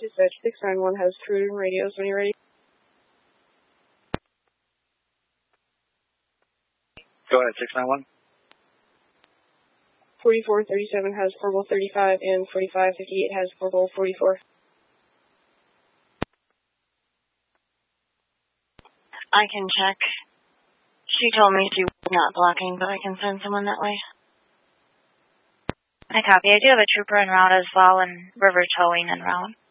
Dispatch 691 has Fruited radios when you're ready. Go ahead, 691. 4437 has Corporal 35 and 4558 has Corporal 44. I can check. She told me she was not blocking, but I can send someone that way. I copy. I do have a trooper en route as well and river towing en route.